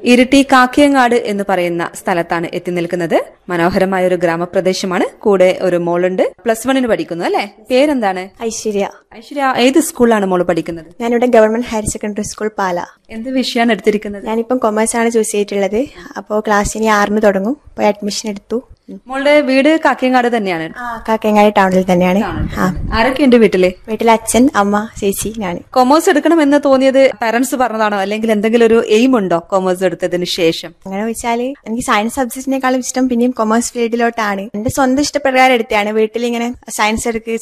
ഇരിട്ടി കാക്കിയങ്ങാട് എന്ന് പറയുന്ന സ്ഥലത്താണ് എത്തി നിൽക്കുന്നത്. മനോഹരമായ ഒരു ഗ്രാമപ്രദേശമാണ്. കൂടെ ഒരു മോളുണ്ട്, +1 പഠിക്കുന്നു അല്ലെ? പേരെന്താണ്? ഐശ്വര്യ. ഐശ്വര്യ, ഏത് സ്കൂളിലാണ് മോള് പഠിക്കുന്നത്? ഞാനിവിടെ ഗവൺമെന്റ് ഹയർ സെക്കൻഡറി സ്കൂൾ പാല. എന്ത് വിഷയമാണ് എടുത്തിരിക്കുന്നത്? ഞാനിപ്പം കൊമേഴ്സ് ആണ് ചൂസ് ചെയ്തിട്ടുള്ളത്. അപ്പോൾ ക്ലാസ് ഇനി 6 തുടങ്ങും. പോയി അഡ്മിഷൻ എടുത്തു. മോളുടെ വീട് കാക്കിയങ്ങാട് തന്നെയാണ്? കാക്കയങ്ങാടി ടൗണിൽ തന്നെയാണ്. ആരൊക്കെയുണ്ട് വീട്ടില്? വീട്ടിൽ അച്ഛൻ, അമ്മ, ചേച്ചി, ഞാൻ. കൊമേഴ്സ് എടുക്കണമെന്ന് തോന്നിയത് പാരന്റ്സ് പറഞ്ഞതാണോ, അല്ലെങ്കിൽ എന്തെങ്കിലും ഒരു എയിം ഉണ്ടോ കൊമേഴ്സ് എടുത്തതിന് ശേഷം? അങ്ങനെ വെച്ചാൽ എനിക്ക് സയൻസ് സബ്ജക്റ്റിനേക്കാളും ഇഷ്ടം പിന്നെയും കൊമേഴ്സ് ഫീൽഡിലോട്ടാണ്. എന്റെ സ്വന്തം ഇഷ്ടപ്രകാരം എടുത്തതാണ്. വീട്ടിൽ ഇങ്ങനെ സയൻസ് എടുക്കുക,